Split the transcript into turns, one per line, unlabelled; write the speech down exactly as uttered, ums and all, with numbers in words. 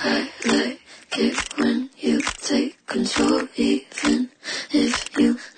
I like it when you take control, even if you